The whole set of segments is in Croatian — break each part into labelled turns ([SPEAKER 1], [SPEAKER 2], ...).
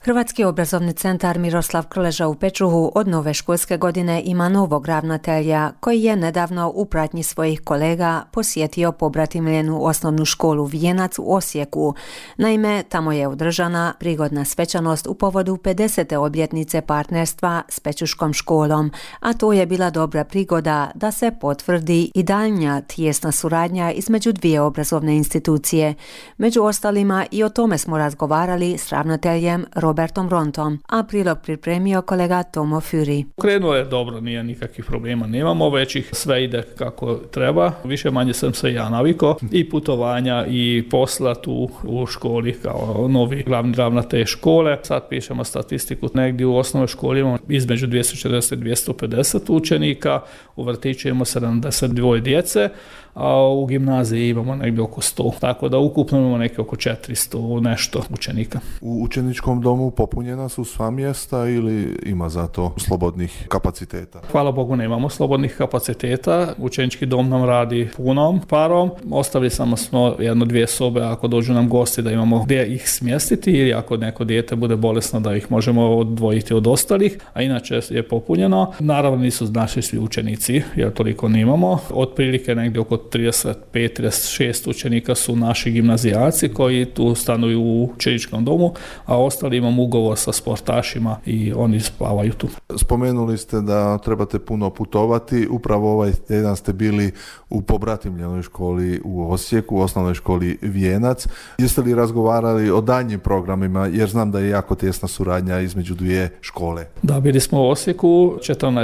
[SPEAKER 1] Hrvatski obrazovni centar Miroslav Krleža u Pečuhu od nove školske godine ima novog ravnatelja koji je nedavno u pratnji svojih kolega posjetio pobratimljenu osnovnu školu Vijenac u Osijeku. Naime, tamo je održana prigodna svečanost u povodu 50. obljetnice partnerstva s Pečuškom školom, a to je bila dobra prigoda da se potvrdi i daljnja tijesna suradnja između dvije obrazovne institucije. Među ostalima i o tome smo razgovarali s ravnateljem Robertom Rontom, a prilog pripremio kolega Tomo Füri.
[SPEAKER 2] Krenulo je dobro, nije nikakvih problema, nemamo većih, sve ide kako treba. Više manje sam se ja navikao i putovanja i posla tu u školi kao novi glavni ravnatelj škole. Sad pišemo statistiku, negdje u osnovnoj školi imamo između 240 i 250 učenika, u vrtiću imamo 72 djece, a u gimnaziji imamo negdje oko 100. Tako da ukupno imamo neke oko 400 nešto učenika.
[SPEAKER 3] U učeničkom domu popunjena su sva mjesta ili ima za to slobodnih kapaciteta?
[SPEAKER 2] Hvala Bogu, nemamo slobodnih kapaciteta. Učenički dom nam radi punom parom. Ostavili smo jedno, dvije sobe ako dođu nam gosti da imamo gdje ih smjestiti ili ako neko dijete bude bolesno da ih možemo odvojiti od ostalih, a inače je popunjeno. Naravno nisu naši svi učenici jer toliko nemamo. Otprilike negdje oko 35-36 učenika su naši gimnazijalci koji tu stanuju u učeničkom domu, a ostali imamo ugovor sa sportašima i oni spavaju tu.
[SPEAKER 3] Spomenuli ste da trebate puno putovati, upravo ovaj tjedan ste bili u pobratimljenoj školi u Osijeku, u osnovnoj školi Vijenac. Jeste li razgovarali o daljnjim programima, jer znam da je jako tijesna suradnja između dvije škole?
[SPEAKER 2] Da, bili smo u Osijeku,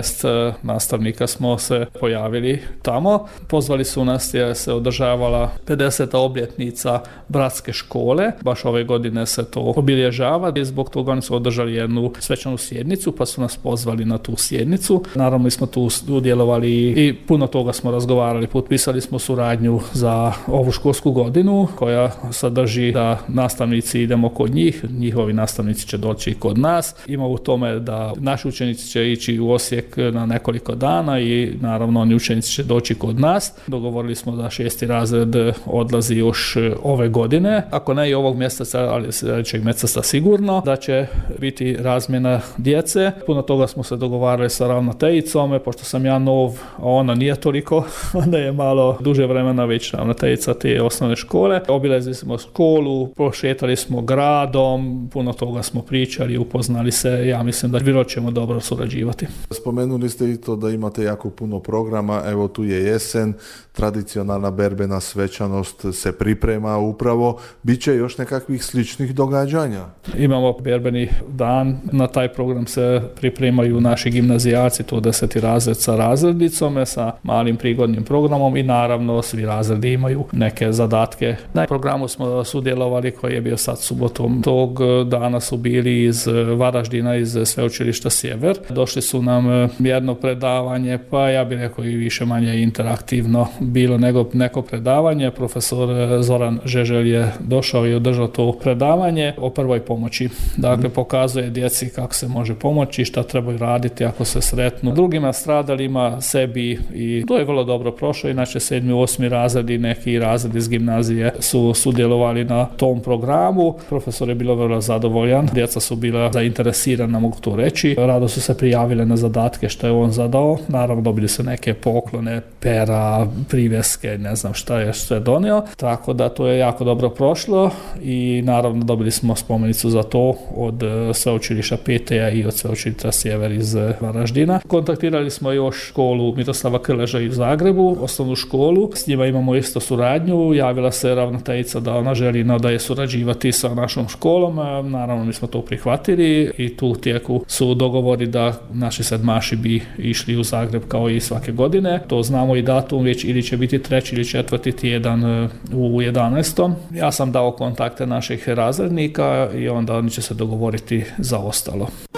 [SPEAKER 2] 14 nastavnika smo se pojavili tamo. Pozvali su nas jer se održavala 50. obljetnica bratske škole. Baš ove godine se to obilježava i zbog toga oni su održali jednu svečanu sjednicu pa su nas pozvali na tu sjednicu. Naravno mi smo tu udjelovali i puno toga smo razgovarali. Potpisali smo suradnju za ovu školsku godinu koja sadrži da nastavnici idemo kod njih, njihovi nastavnici će doći kod nas. Ima u tome da naši učenici će ići u Osijek na nekoliko dana i naravno oni učenici će doći kod nas. Dogovorili smo da 6. razred odlazi još ove godine, ako ne i ovog mjeseca, ali sljedećeg mjeseca sigurno, da će biti razmjena djece. Puno toga smo se dogovarali sa ravnateljicom, pošto sam ja nov, a ona nije toliko, onda je malo duže vremena već ravnateljica te osnovne škole. Obilazili smo školu, prošetali smo gradom, puno toga smo pričali, upoznali se, ja mislim da vrlo ćemo dobro surađivati.
[SPEAKER 3] Spomenuli ste i to da imate jako puno programa, evo tu je jesen, tradicionalna berbena svečanost se priprema upravo. Biće još nekakvih sličnih događanja?
[SPEAKER 2] Imamo berbeni dan, na taj program se pripremaju naši gimnazijalci, to 10. razred sa razrednicom, sa malim prigodnim programom i naravno svi razredi imaju neke zadatke. Na programu smo sudjelovali koji je bio sad subotom. Tog dana su bili iz Varaždina, iz Sveučilišta Sjever. Došli su nam jedno predavanje, pa ja bih rekao i više manje interaktivno bilo nego neko predavanje. Profesor Zoran Žeželj je došao i održao to predavanje o prvoj pomoći. Dakle, pokazuje djeci kako se može pomoći, šta trebaju raditi ako se sretnu drugima stradalima, sebi, i to je vrlo dobro prošlo. Inače 7. i 8. razred i neki razred iz gimnazije su sudjelovali na tom programu. Profesor je bilo vrlo zadovoljan, djeca su bila zainteresirana, mogu to reći. Rado su se prijavile na zadatke što je on zadao. Naravno dobili su neke poklone, pera, privjeske, ne znam šta je sve donio. Tako da to je jako dobro prošlo i naravno dobili smo spomenicu za to od Sveučilišta PTA i od Sveučilišta Sjever iz Varaždina. Kontaktirali smo još školu Miroslava Krleža u Zagrebu, osnovnu školu. S njima imamo isto suradnju. Javila se ravnateljica da ona želi nadaje surađivati sa našom školom. Naravno mi smo to prihvatili i tu tijeku su dogovori da naši sedmaši bi išli u Zagreb kao i svake godine. To znamo i datum već, ili će biti 3. ili 4. tjedan u 11. Ja sam dao kontakte naših razrednika i onda oni će se dogovoriti za ostalo.